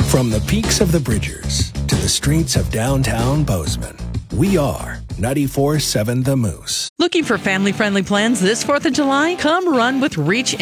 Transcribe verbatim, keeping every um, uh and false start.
From the peaks of the Bridgers to the streets of downtown Bozeman, we are ninety-four point seven The Moose. Looking for family-friendly plans this fourth of July? Come run with Reach